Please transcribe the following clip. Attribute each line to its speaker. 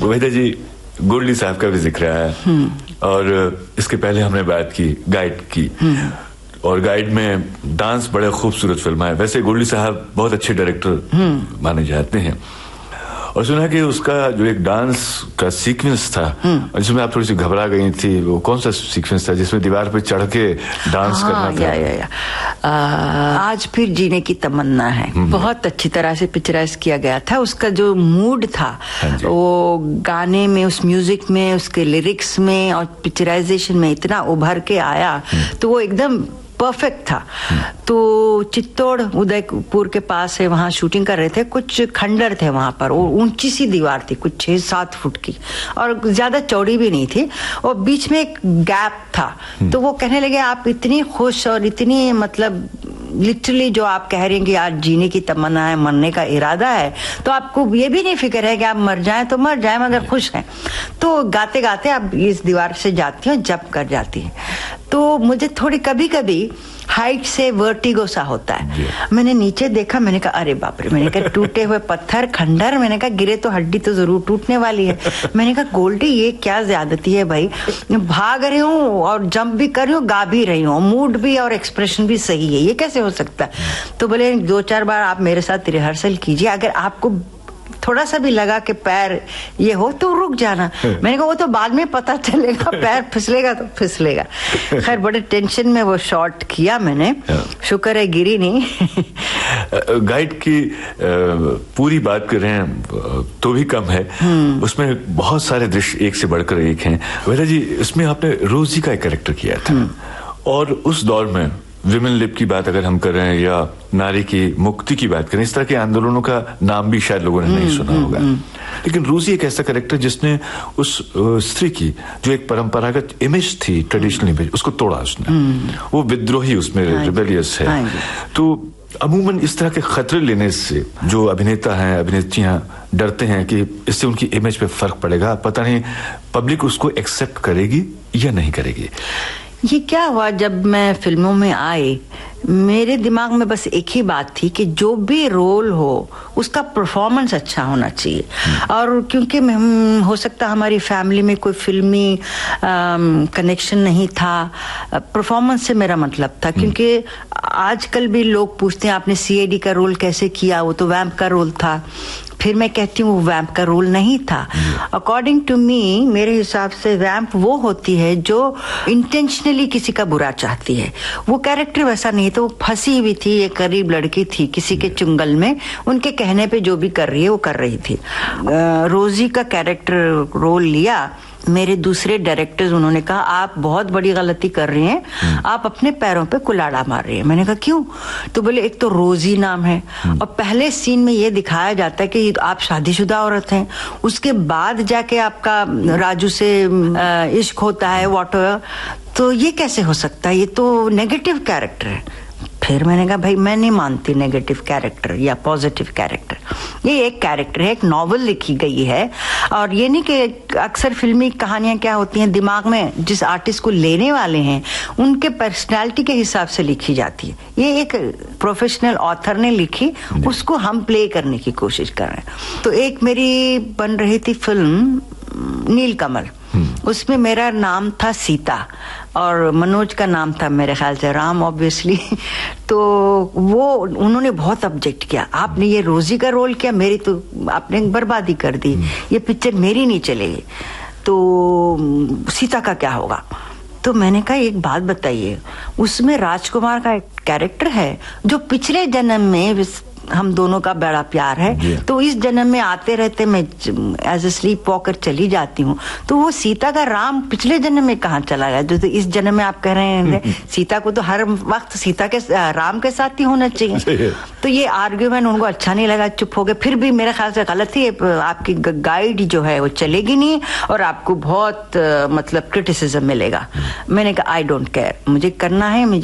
Speaker 1: वहीदा जी, गोल्डी साहब का भी जिक्र है और इसके पहले हमने बात की गाइड की, और गाइड में डांस बड़े खूबसूरत फिल्म है। वैसे गोल्डी साहब बहुत अच्छे डायरेक्टर माने जाते हैं, और सुना कि उसका जो एक डांस का सीक्वेंस था जिसमें आप थोड़ी सी घबरा गई थी, वो कौन सा सीक्वेंस था जिसमें दीवार पे चढ़ के डांस करना था?
Speaker 2: आज फिर जीने की तमन्ना है, बहुत अच्छी तरह से पिक्चराइज किया गया था। उसका जो मूड था वो गाने में, उस म्यूजिक में, उसके लिरिक्स में और पिक्चराइजेशन में इतना उभर के आया, तो वो एकदम परफेक्ट था। तो चित्तौड़ उदयपुर के पास है, वहां शूटिंग कर रहे थे। कुछ खंडर थे वहां पर, वो ऊंची सी दीवार थी, कुछ 6-7 फुट की, और ज्यादा चौड़ी भी नहीं थी, और बीच में एक गैप था। तो वो कहने लगे आप इतनी खुश और इतनी मतलब लिटरली जो आप कह रहे हैं कि आज जीने की तमन्ना है, मरने का इरादा है, तो आपको ये भी नहीं फिक्र है कि आप मर जाएं तो मर जाएं, मगर खुश हैं। तो गाते गाते आप इस दीवार से जाती हैं, जंप कर जाती हैं। तो मुझे थोड़ी कभी कभी हाइट से वर्टिगो सा होता है। मैंने नीचे देखा, मैंने कहा अरे बाप रे, मैंने कहा टूटे हुए पत्थर, खंडर, मैंने कहा गिरे तो हड्डी तो जरूर टूटने वाली है। मैंने कहा गोल्डी ये क्या ज्यादती है भाई, भाग रही हूँ और जंप भी कर रही हूँ, गा भी रही हूँ, मूड भी और एक्सप्रेशन भी सही है, ये कैसे हो सकता है? तो बोले 2-4 बार आप मेरे साथ रिहर्सल कीजिए, अगर आपको थोड़ा सा भी लगा कि पैर ये हो तो रुक जाना। मैंने कहा वो तो बाद में पता चलेगा, पैर फिसलेगा तो फिसलेगा। खैर बड़े टेंशन में वो शॉट किया मैंने, शुक्र है गिरी नहीं।
Speaker 1: गाइड की पूरी बात कर रहे हैं तो भी कम है, उसमें बहुत सारे दृश्य एक से बढ़कर एक हैं। वहीदा जी, इसमें आपने रोजी का एक कैरेक्टर किया था, और उस दौर में विमेन लिप की बात अगर हम कर रहे हैं या नारी की मुक्ति की बात करें, इस तरह के आंदोलनों का नाम भी शायद लोगों ने नहीं सुना होगा, लेकिन रोजी एक ऐसा कैरेक्टर जिसने उस स्त्री की जो एक परंपरागत इमेज थी, ट्रेडिशनल इमेज, उसको तोड़ा उसने। वो विद्रोही उसमें रिबेलियस है। तो अमूमन इस तरह के खतरे लेने से जो अभिनेता हैं, अभिनेत्रियां डरते हैं कि इससे उनकी इमेज पे फर्क पड़ेगा, पता नहीं पब्लिक उसको एक्सेप्ट करेगी या नहीं करेगी।
Speaker 2: ये क्या हुआ, जब मैं फिल्मों में आई, मेरे दिमाग में बस एक ही बात थी कि जो भी रोल हो उसका परफॉर्मेंस अच्छा होना चाहिए। और क्योंकि हो सकता हमारी फैमिली में कोई फिल्मी कनेक्शन नहीं था, परफॉर्मेंस से मेरा मतलब था। क्योंकि आजकल भी लोग पूछते हैं आपने सीआईडी का रोल कैसे किया, वो तो वैम्प का रोल था। फिर मैं कहती हूँ वो वैम्प का रोल नहीं था। अकॉर्डिंग टू मी, मेरे हिसाब से वैम्प वो होती है जो इंटेंशनली किसी का बुरा चाहती है। वो कैरेक्टर वैसा नहीं, तो फंसी हुई थी, एक गरीब लड़की थी किसी के चुंगल में, उनके कहने पे जो भी कर रही है वो कर रही थी। रोजी का कैरेक्टर रोल लिया, मेरे दूसरे डायरेक्टर्स उन्होंने कहा आप बहुत बड़ी गलती कर रही हैं, आप अपने पैरों पे कुल्हाड़ा मार रही हैं। मैंने कहा क्यों? तो बोले एक तो रोजी नाम है, और पहले सीन में ये दिखाया जाता है कि आप शादीशुदा औरत हैं, उसके बाद जाके आपका राजू से इश्क होता है, व्हाटएवर, तो ये कैसे हो सकता है? ये तो नेगेटिव कैरेक्टर है। फिर मैंने कहा भाई मैं नहीं मानती नेगेटिव कैरेक्टर या पॉजिटिव कैरेक्टर, ये एक कैरेक्टर है, एक नॉवल लिखी गई है। और ये नहीं कि अक्सर फिल्मी कहानियां क्या होती हैं, दिमाग में जिस आर्टिस्ट को लेने वाले हैं उनके पर्सनालिटी के हिसाब से लिखी जाती है। ये एक प्रोफेशनल ऑथर ने लिखी, उसको हम प्ले करने की कोशिश कर रहे हैं। तो एक मेरी बन रही थी फिल्म नीलकमल, उसमें मेरा नाम था सीता और मनोज का नाम था मेरे ख्याल से राम, ऑब्वियसली। तो वो उन्होंने बहुत ऑब्जेक्ट किया, आपने ये रोजी का रोल किया, मेरी तो आपने बर्बादी कर दी, ये पिक्चर मेरी नहीं चलेगी, तो सीता का क्या होगा? तो मैंने कहा एक बात बताइए, उसमें राजकुमार का एक कैरेक्टर है जो पिछले जन्म में हम दोनों का बड़ा प्यार है, तो इस जन्म में आते रहते मैं एज ए स्लीप वॉकर चली जाती हूँ, तो वो सीता का राम पिछले जन्म में कहाँ चला गया? जो तो इस जन्म में आप कह रहे हैं सीता को तो हर वक्त सीता के राम के साथ ही होना चाहिए। तो ये आर्ग्यूमेंट उनको अच्छा नहीं लगा, चुप हो गए। फिर भी मेरे ख्याल से गलत ही, आपकी गाइड जो है वो चलेगी नहीं और आपको बहुत मतलब क्रिटिसिज्म मिलेगा। मैंने कहा आई डोंट केयर, मुझे करना है,